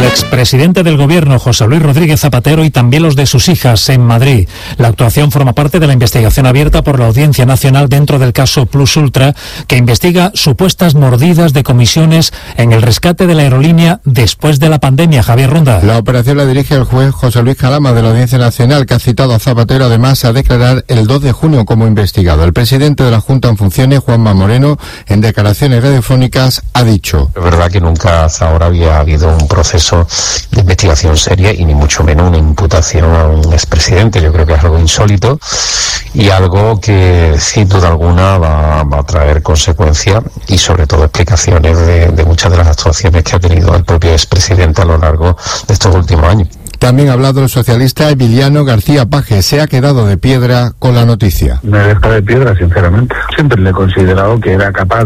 expresidente del gobierno, José Luis Rodríguez Zapatero, y también los de sus hijas en Madrid. La actuación forma parte de la investigación abierta por la Audiencia Nacional dentro del caso Plus Ultra, que investiga supuestas mordidas de comisiones en el rescate de la aerolínea después de la pandemia. Javier Ronda. La operación la dirige el juez José Luis Calama de la Audiencia Nacional, que ha citado a Zapatero además a declarar el 2 de junio como investigado. El presidente de la Junta en funciones, Juanma Moreno, en declaraciones radiofónicas ha dicho: es verdad que nunca hasta ahora había habido un proceso de investigación seria y ni mucho menos una imputación a un expresidente. Yo creo que es algo insólito y algo que sin duda alguna va a traer consecuencias y sobre todo explicaciones de muchas de las actuaciones que ha tenido el propio expresidente a lo largo de estos últimos años. También ha hablado el socialista Emiliano García Paje. Se ha quedado de piedra con la noticia. Me deja de piedra, sinceramente. Siempre le he considerado que era capaz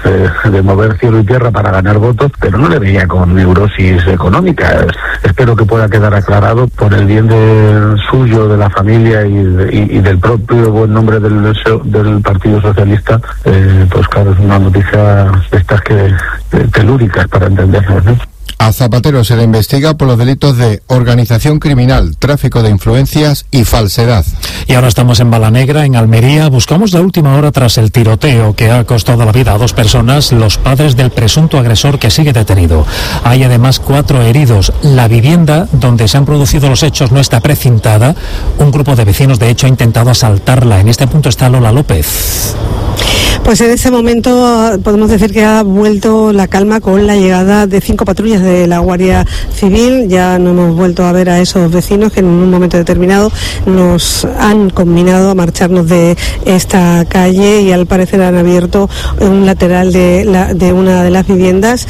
de mover cielo y tierra para ganar votos, pero no le veía con neurosis económica. Espero que pueda quedar aclarado por el bien suyo, de la familia y del propio buen nombre del Partido Socialista. Pues claro, es una noticia de estas que telúricas para entendernos, ¿no? A Zapatero se le investiga por los delitos de organización criminal, tráfico de influencias y falsedad. Y ahora estamos en Balanegra, en Almería. Buscamos la última hora tras el tiroteo que ha costado la vida a 2 personas, los padres del presunto agresor que sigue detenido. Hay además 4 heridos. La vivienda donde se han producido los hechos no está precintada. Un grupo de vecinos, de hecho, ha intentado asaltarla. En este punto está Lola López. Pues en ese momento podemos decir que ha vuelto la calma con la llegada de 5 patrullas de la Guardia Civil. Ya no hemos vuelto a ver a esos vecinos que en un momento determinado nos han combinado a marcharnos de esta calle y al parecer han abierto un lateral de una de las viviendas,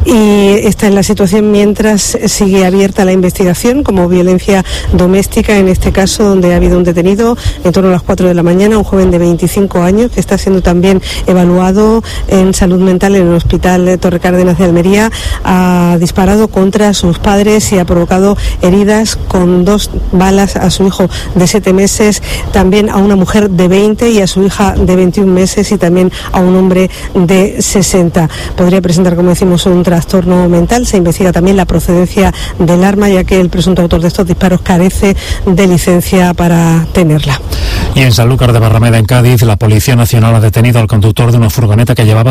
y esta es la situación mientras sigue abierta la investigación como violencia doméstica, en este caso donde ha habido un detenido en torno a las 4 de la mañana, un joven de 25 años que está siendo también evaluado en salud mental en el Hospital de Torre Cárdenas de Almería. Ha disparado contra sus padres y ha provocado heridas con 2 balas a su hijo de 7 meses, también a una mujer de 20 y a su hija de 21 meses y también a un hombre de 60. Podría presentar, como decimos, un trastorno mental. Se investiga también la procedencia del arma, ya que el presunto autor de estos disparos carece de licencia para tenerla. Y en Sanlúcar de Barrameda, en Cádiz, la Policía Nacional ha detenido al conductor de una furgoneta que llevaba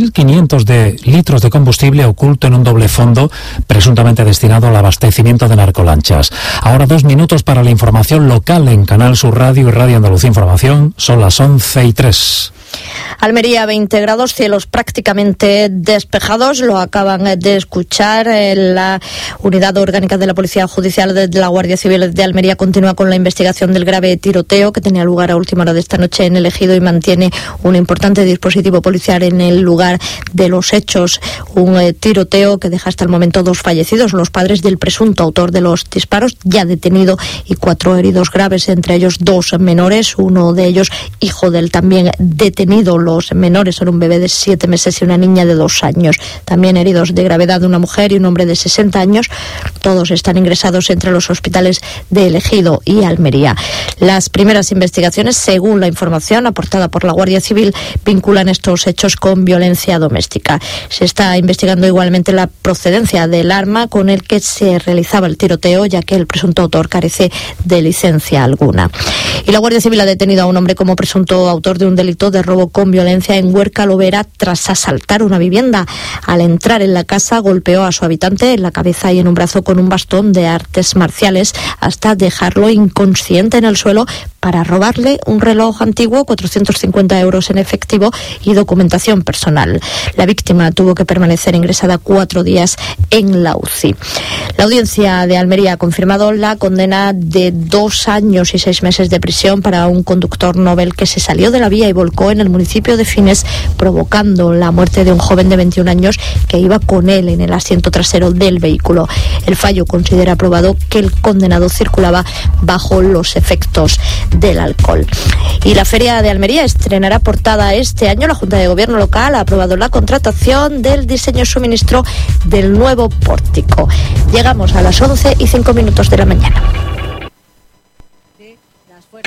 2.500 litros de combustible oculto en un doble fondo, presuntamente destinado al abastecimiento de narcolanchas. Ahora 2 minutos para la información local en Canal Sur Radio y Radio Andalucía Información. Son las 11:03. Almería, 20 grados, cielos prácticamente despejados. Lo acaban de escuchar. La Unidad Orgánica de la Policía Judicial de la Guardia Civil de Almería continúa con la investigación del grave tiroteo que tenía lugar a última hora de esta noche en el Ejido y mantiene un importante dispositivo policial en el lugar de los hechos. Un tiroteo que deja hasta el momento 2 fallecidos, los padres del presunto autor de los disparos, ya detenido, y 4 heridos graves, entre ellos 2 menores, uno de ellos hijo del también detenido. Los menores son un bebé de 7 meses y una niña de 2 años. También heridos de gravedad una mujer y un hombre de 60 años. Todos están ingresados entre los hospitales de El Ejido y Almería. Las primeras investigaciones, según la información aportada por la Guardia Civil, vinculan estos hechos con violencia doméstica. Se está investigando igualmente la procedencia del arma con el que se realizaba el tiroteo, ya que el presunto autor carece de licencia alguna. Y la Guardia Civil ha detenido a un hombre como presunto autor de un delito de robo con violencia en Huerca Lovera tras asaltar una vivienda. Al entrar en la casa golpeó a su habitante en la cabeza y en un brazo con un bastón de artes marciales hasta dejarlo inconsciente en el suelo para robarle un reloj antiguo, 450 euros en efectivo y documentación personal. La víctima tuvo que permanecer ingresada 4 días en la UCI. La Audiencia de Almería ha confirmado la condena de 2 años y 6 meses de prisión para un conductor Nobel que se salió de la vía y volcó en el municipio de Fines, provocando la muerte de un joven de 21 años que iba con él en el asiento trasero del vehículo. El fallo considera probado que el condenado circulaba bajo los efectos del alcohol. Y la Feria de Almería estrenará portada este año. La Junta de Gobierno local ha aprobado la contratación del diseño y suministro del nuevo pórtico. Llegamos a las 11:05 de la mañana.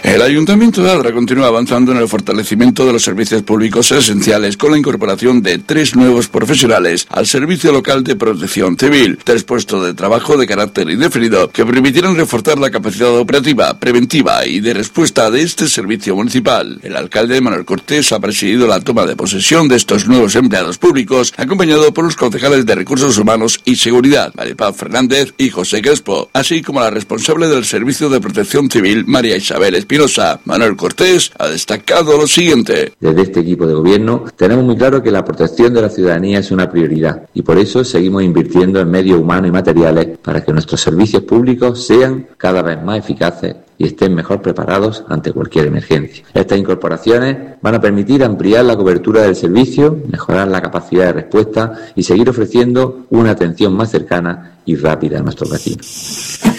El Ayuntamiento de Adra continúa avanzando en el fortalecimiento de los servicios públicos esenciales con la incorporación de 3 nuevos profesionales al Servicio Local de Protección Civil, 3 puestos de trabajo de carácter indefinido que permitirán reforzar la capacidad operativa, preventiva y de respuesta de este servicio municipal. El alcalde Manuel Cortés ha presidido la toma de posesión de estos nuevos empleados públicos, acompañado por los concejales de Recursos Humanos y Seguridad, Maripaz Fernández y José Crespo, así como la responsable del Servicio de Protección Civil, María Isabel Espinosa. Manuel Cortés ha destacado lo siguiente. Desde este equipo de gobierno tenemos muy claro que la protección de la ciudadanía es una prioridad y por eso seguimos invirtiendo en medios humanos y materiales para que nuestros servicios públicos sean cada vez más eficaces y estén mejor preparados ante cualquier emergencia. Estas incorporaciones van a permitir ampliar la cobertura del servicio, mejorar la capacidad de respuesta y seguir ofreciendo una atención más cercana y rápida a nuestros vecinos.